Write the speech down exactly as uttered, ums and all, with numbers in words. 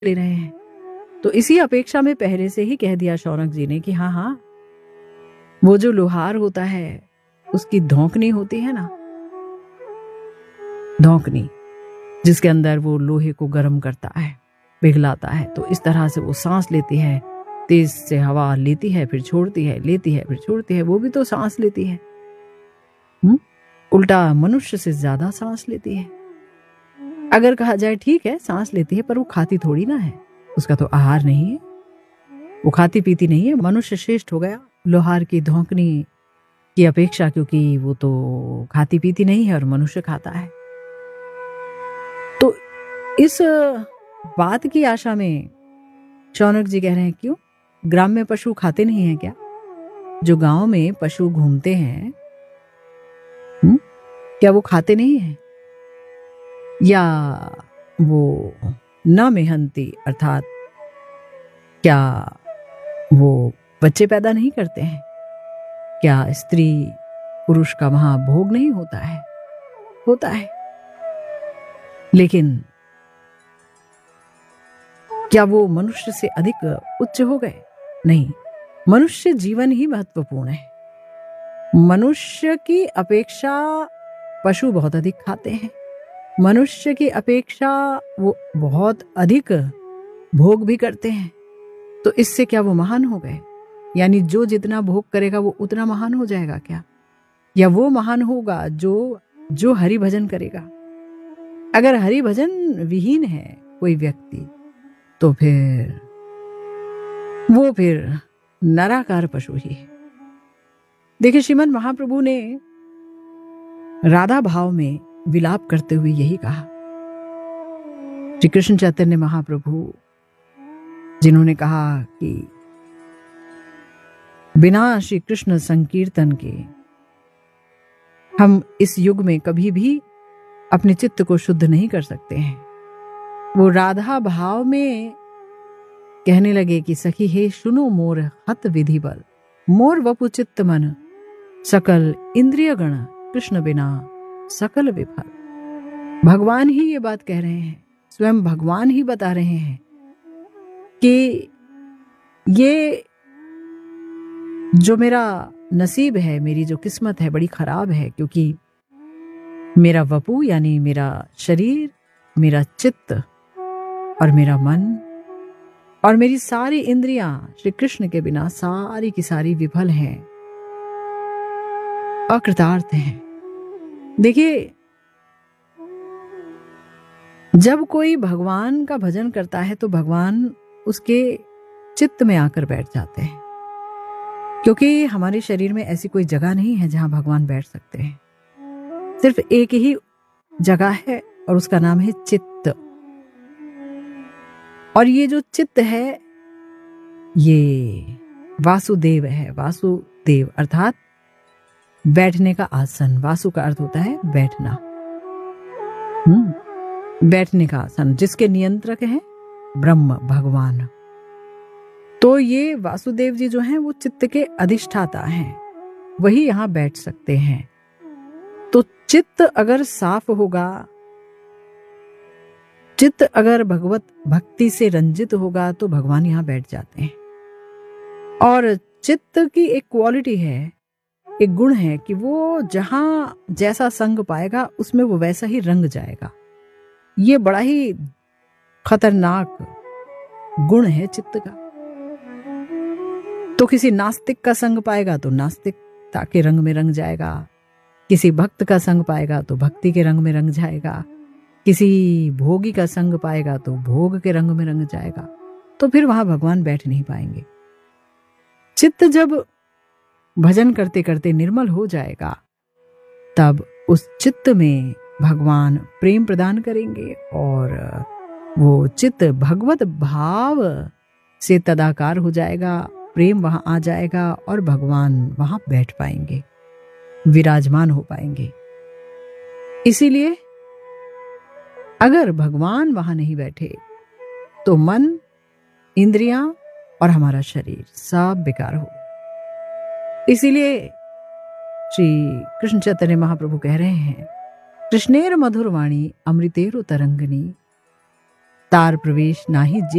ले रहे हैं। तो इसी अपेक्षा में पहले से ही कह दिया शौनक जी ने कि हाँ हाँ, वो जो लोहार होता है उसकी धौंकनी होती है ना, धौंकनी जिसके अंदर वो लोहे को गर्म करता है, पिघलाता है, तो इस तरह से वो सांस लेती है, तेज से हवा लेती है फिर छोड़ती है, लेती है फिर छोड़ती है, वो भी तो सांस लेती है। हुँ? उल्टा मनुष्य से ज्यादा सांस लेती है। अगर कहा जाए ठीक है सांस लेती है, पर वो खाती थोड़ी ना है, उसका तो आहार नहीं है, वो खाती पीती नहीं है। मनुष्य श्रेष्ठ हो गया लोहार की धौंकनी की अपेक्षा, क्योंकि वो तो खाती पीती नहीं है और मनुष्य खाता है। तो इस बात की आशा में शौनक जी कह रहे हैं, क्यों ग्राम में पशु खाते नहीं है क्या? जो गांव में पशु घूमते हैं, हुँ? क्या वो खाते नहीं है? या वो न मेहनती, अर्थात क्या वो बच्चे पैदा नहीं करते हैं? क्या स्त्री पुरुष का वहां भोग नहीं होता है? होता है। लेकिन क्या वो मनुष्य से अधिक उच्च हो गए? नहीं, मनुष्य जीवन ही महत्वपूर्ण है। मनुष्य की अपेक्षा पशु बहुत अधिक खाते हैं, मनुष्य की अपेक्षा वो बहुत अधिक भोग भी करते हैं। तो इससे क्या वो महान हो गए? यानी जो जितना भोग करेगा वो उतना महान हो जाएगा क्या? या वो महान होगा जो जो हरि भजन करेगा? अगर हरि भजन विहीन है कोई व्यक्ति, तो फिर वो फिर नराकार पशु ही है। देखिए, श्रीमद् महाप्रभु ने राधा भाव में विलाप करते हुए यही कहा। श्री कृष्ण चैतन्य महाप्रभु, जिन्होंने कहा कि बिना श्री कृष्ण संकीर्तन के हम इस युग में कभी भी अपने चित्त को शुद्ध नहीं कर सकते हैं, वो राधा भाव में कहने लगे कि सखी हे सुनो मोर हत विधि बल, मोर वपु चित्त मन सकल इंद्रिय गण, कृष्ण बिना सकल विफल। भगवान ही ये बात कह रहे हैं, स्वयं भगवान ही बता रहे हैं कि ये जो मेरा नसीब है, मेरी जो किस्मत है बड़ी खराब है, क्योंकि मेरा वपु यानी मेरा शरीर, मेरा चित्त और मेरा मन और मेरी सारी इंद्रियां श्री कृष्ण के बिना सारी की सारी विफल हैं, अकृतार्थ हैं। देखिए, जब कोई भगवान का भजन करता है तो भगवान उसके चित्त में आकर बैठ जाते हैं, क्योंकि हमारे शरीर में ऐसी कोई जगह नहीं है जहां भगवान बैठ सकते हैं। सिर्फ एक ही जगह है और उसका नाम है चित्त। और ये जो चित्त है ये वासुदेव है। वासुदेव अर्थात बैठने का आसन। वासु का अर्थ होता है बैठना, हम्म बैठने का आसन, जिसके नियंत्रक है ब्रह्म भगवान। तो ये वासुदेव जी जो हैं वो चित्त के अधिष्ठाता हैं, वही यहां बैठ सकते हैं। तो चित्त अगर साफ होगा, चित्त अगर भगवत भक्ति से रंजित होगा तो भगवान यहां बैठ जाते हैं। और चित्त की एक क्वालिटी है, एक गुण है कि वो जहां जैसा संग पाएगा उसमें वो वैसा ही रंग जाएगा। ये बड़ा ही खतरनाक गुण है चित्त का। तो किसी नास्तिक का संग पाएगा तो नास्तिकता के रंग में रंग जाएगा, किसी भक्त का संग पाएगा तो भक्ति के रंग में रंग जाएगा, किसी भोगी का संग पाएगा तो भोग के रंग में रंग जाएगा। तो फिर वहां भगवान बैठ नहीं पाएंगे। चित्त जब भजन करते करते निर्मल हो जाएगा, तब उस चित्त में भगवान प्रेम प्रदान करेंगे और वो चित्त भगवत भाव से तदाकार हो जाएगा, प्रेम वहां आ जाएगा और भगवान वहां बैठ पाएंगे, विराजमान हो पाएंगे। इसीलिए अगर भगवान वहां नहीं बैठे तो मन, इंद्रियां और हमारा शरीर सब बेकार हो। इसीलिए श्री कृष्ण चैतन्य महाप्रभु कह रहे हैं, कृष्णेर मधुर वाणी अमृतेरु तरंगनी, तार प्रवेश नाही जे